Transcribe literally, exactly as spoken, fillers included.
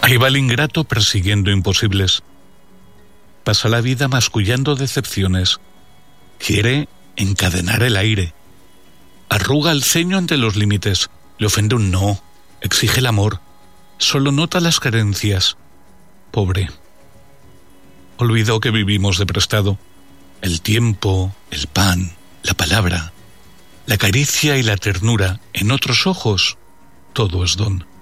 Ahí va el ingrato persiguiendo imposibles. Pasa la vida mascullando decepciones. Quiere encadenar el aire. Arruga el ceño ante los límites. Le ofende un no. Exige el amor. Solo nota las carencias. Pobre. Olvidó que vivimos de prestado. El tiempo, el pan, la palabra, la caricia y la ternura, en otros ojos, todo es don.